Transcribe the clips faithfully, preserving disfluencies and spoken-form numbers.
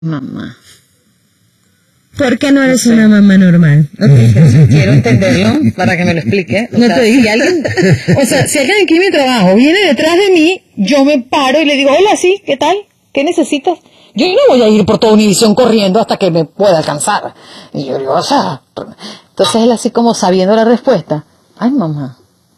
Mamá. ¿Por qué no eres no sé. una mamá normal? Okay. Quiero entenderlo para que me lo explique. O no sea, te digo. Si alguien, o sea, si alguien aquí en mi trabajo viene detrás de mí, yo me paro y le digo, hola, sí, ¿qué tal? ¿Qué necesitas? Yo no voy a ir por toda Univisión corriendo hasta que me pueda alcanzar. Y yo digo, o sea, entonces él así como sabiendo la respuesta. Ay, mamá.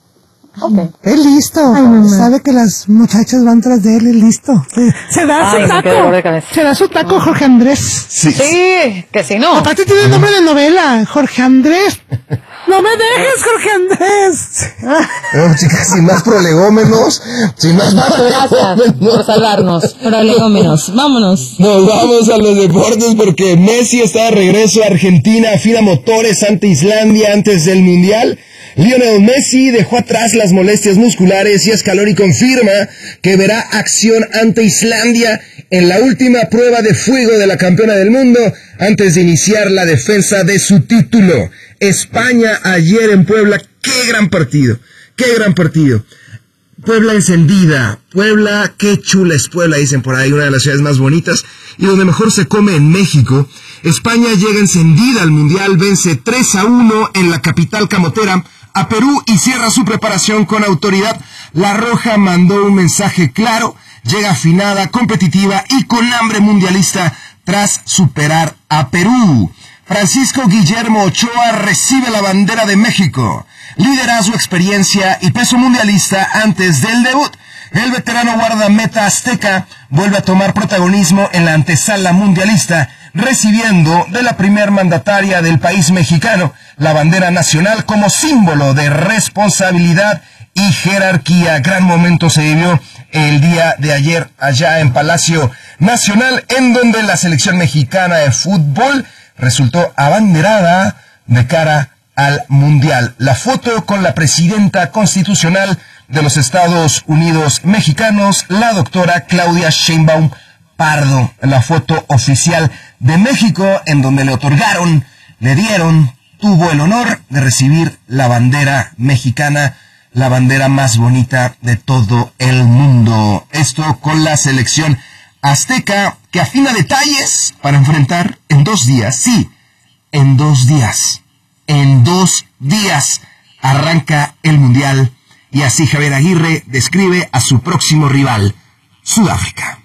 Okay. Es listo. Ay, sabe que las muchachas van tras de él, es listo. Se, se da Ay, su taco. Se da su taco, Jorge Andrés. Sí, sí, que si no. Aparte tiene el nombre de novela, Jorge Andrés. No me dejes, Jorge Andrés. No, chicas, sin más prolegómenos, sin más Gracias por salvarnos. Prolegómenos, vámonos. Nos vamos a los deportes porque Messi está de regreso a Argentina, afina motores ante Islandia antes del Mundial. Lionel Messi dejó atrás las molestias musculares y Scaloni confirma que verá acción ante Islandia en la última prueba de fuego de la campeona del mundo antes de iniciar la defensa de su título. España ayer en Puebla, qué gran partido, qué gran partido. Puebla encendida, Puebla, qué chula es Puebla, dicen por ahí, una de las ciudades más bonitas y donde mejor se come en México. España llega encendida al Mundial, vence tres a uno en la capital camotera a Perú y cierra su preparación con autoridad. La Roja mandó un mensaje claro, llega afinada, competitiva y con hambre mundialista tras superar a Perú. Francisco Guillermo Ochoa recibe la bandera de México, liderazgo, experiencia y peso mundialista antes del debut. El veterano guardameta azteca vuelve a tomar protagonismo en la antesala mundialista, recibiendo de la primer mandataria del país mexicano la bandera nacional como símbolo de responsabilidad y jerarquía. Gran momento se vivió el día de ayer allá en Palacio Nacional, en donde la selección mexicana de fútbol resultó abanderada de cara al Mundial. La foto con la presidenta constitucional de los Estados Unidos mexicanos, la doctora Claudia Sheinbaum Pardo, la foto oficial de México, en donde le otorgaron, le dieron, tuvo el honor de recibir la bandera mexicana, la bandera más bonita de todo el mundo. Esto con la selección azteca, que afina detalles para enfrentar en dos días, sí, en dos días, en dos días arranca el Mundial, y así Javier Aguirre describe a su próximo rival, Sudáfrica.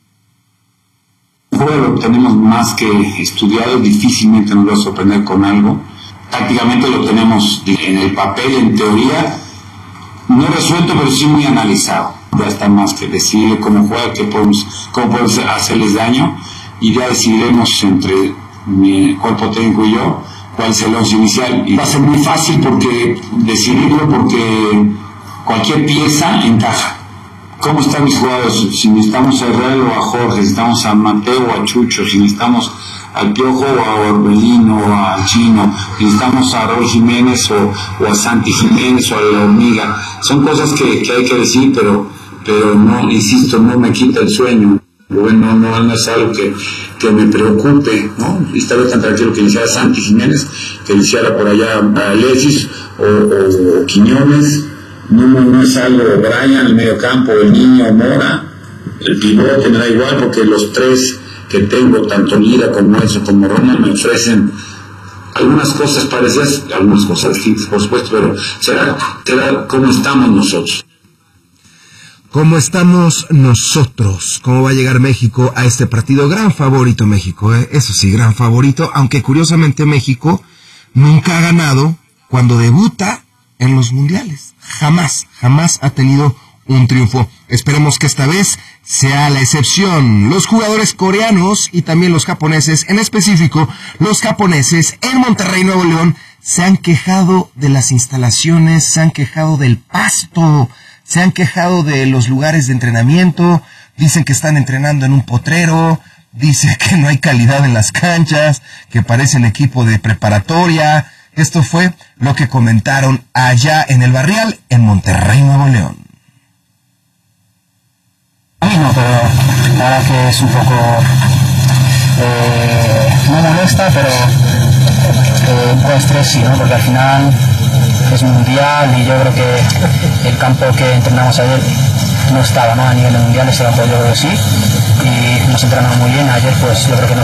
El juego lo tenemos más que estudiado, difícilmente nos va a sorprender con algo. Prácticamente lo tenemos en el papel, en teoría, no resuelto, pero sí muy analizado. Ya está más que decidir cómo juega, qué podemos, cómo podemos hacerles daño, y ya decidiremos entre mi cuerpo técnico y yo cuál es el once inicial. Y va a ser muy fácil porque decidirlo, porque cualquier pieza encaja. ¿Cómo están mis jugadores? Si necesitamos a Herrera o a Jorge, si necesitamos a Mateo o a Chucho, si necesitamos al Piojo o a Orbelino o al Chino, si necesitamos a Raúl Jiménez o, o a Santi Jiménez o a La Hormiga. Son cosas que, que hay que decir, pero, pero no, insisto, no me quita el sueño. Bueno, no, no es algo que, que me preocupe, ¿no? Y estaba tan tranquilo que iniciara Santi Jiménez, que iniciara por allá a Alexis o, o, o Quiñones. No, no, no es algo Brian, el medio campo, el niño, Mora, el pivote, me da igual, porque los tres que tengo, tanto Lira como eso, como Roma, me ofrecen algunas cosas parecidas, algunas cosas distintas, por supuesto, pero será, será cómo estamos nosotros. ¿Cómo estamos nosotros? ¿Cómo va a llegar México a este partido? Gran favorito México, ¿eh? Eso sí, gran favorito, aunque curiosamente México nunca ha ganado cuando debuta en los mundiales. Jamás, jamás ha tenido un triunfo. Esperemos que esta vez sea la excepción. Los jugadores coreanos y también los japoneses, en específico los japoneses en Monterrey, Nuevo León, se han quejado de las instalaciones, se han quejado del pasto, se han quejado de los lugares de entrenamiento, dicen que están entrenando en un potrero, dicen que no hay calidad en las canchas, que parece el equipo de preparatoria. Esto fue lo que comentaron allá en el Barrial, en Monterrey, Nuevo León. No, pero la verdad que es un poco... Eh, no molesta, pero eh, un poco de estrés sí, ¿no? Porque al final es mundial y yo creo que el campo que entrenamos ayer no estaba, ¿no? A nivel mundial ese campo yo creo que sí. y hemos entrenado muy bien. Ayer pues yo creo que nos